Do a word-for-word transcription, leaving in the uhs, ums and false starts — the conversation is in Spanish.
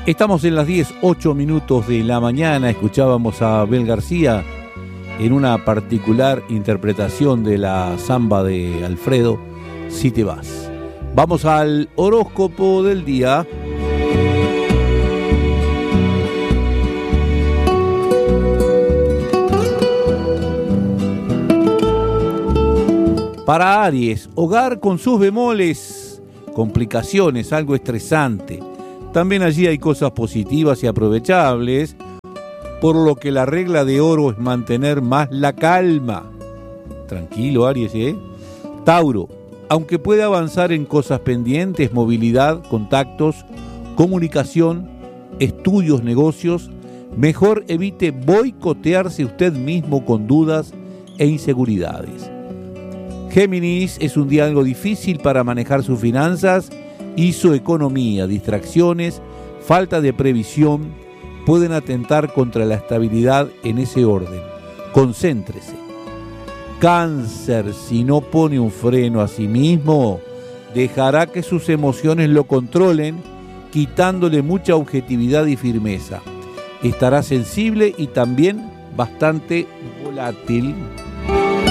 Estamos en las diez, ocho minutos de la mañana. Escuchábamos a Abel García en una particular interpretación de la samba de Alfredo, Si te vas. Vamos al horóscopo del día. Para Aries, hogar con sus bemoles, complicaciones, algo estresante. También allí hay cosas positivas y aprovechables, por lo que la regla de oro es mantener más la calma. Tranquilo, Aries, ¿eh? Tauro, aunque puede avanzar en cosas pendientes, movilidad, contactos, comunicación, estudios, negocios, mejor evite boicotearse usted mismo con dudas e inseguridades. Géminis, es un día algo difícil para manejar sus finanzas y su economía. Distracciones, falta de previsión pueden atentar contra la estabilidad en ese orden. Concéntrese. Cáncer, si no pone un freno a sí mismo, dejará que sus emociones lo controlen, quitándole mucha objetividad y firmeza. Estará sensible y también bastante volátil.